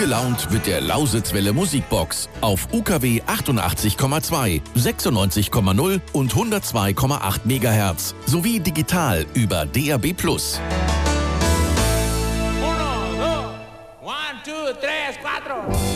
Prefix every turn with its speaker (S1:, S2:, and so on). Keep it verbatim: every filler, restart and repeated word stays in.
S1: gelaunt mit der Lausitzwelle Musikbox auf U K W achtundachtzig Komma zwei, sechsundneunzig Komma null und hundertzwei Komma acht Megahertz sowie digital über D A B plus.
S2: Uno, dos, one, two, tres, cuatro.